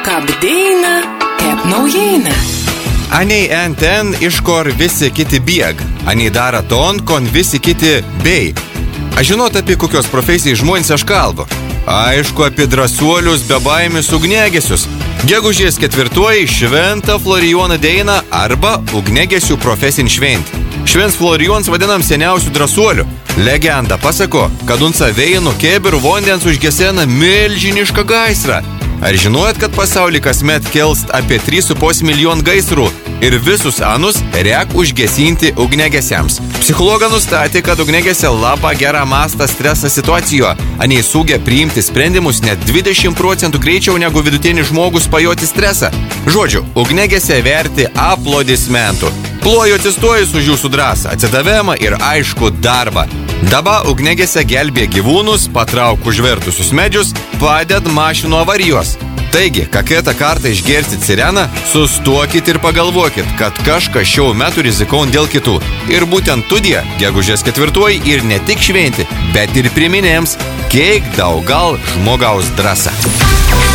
Kab deina, kep naujiena. Anei enten iškor visi kiti bieg, anei dara ton, kon visi kiti bei. Aš žinot, apie kokios profesijai žmonės aš kalbu. Aišku, apie drąsuolius, bebaimius, ugnegesius. Gegužės 4 šventą Florijoną deina arba ugnegesių profesinį šventį. Švents Florijons vadinam seniausių drąsuolių. Legenda pasako, kad unca vėjų kėbirų vandens užgesena milžinišką gaisrą. Ar žinojat, kad pasaulį kasmet kelst apie 3,5 milijonų gaisrų ir visus anus reik užgesinti ugnegesiams? Psichologa nustatė, kad ugnegesė labai gerą mastą stresą situacijoje, anei sugia priimti sprendimus net 20% greičiau negu vidutinis žmogus pajoti stresą. Žodžiu, ugnegesė verti aplodismentų. Ploju atsistojus už jūsų drąsą, atsidavimą ir aišku darbą. Dabar ugnegesė gelbė gyvūnus, patrauk užvertusius medžius, paded mašinų avarijos. Taigi, kaketą kartą išgirsit sireną, sustokit ir pagalvokit, kad kažkas šių metų rizikaun dėl kitų. Ir būtent tudie, gegužės 4 ir ne tik šventi, bet ir priminėms, kiek daug gal žmogaus drąsa.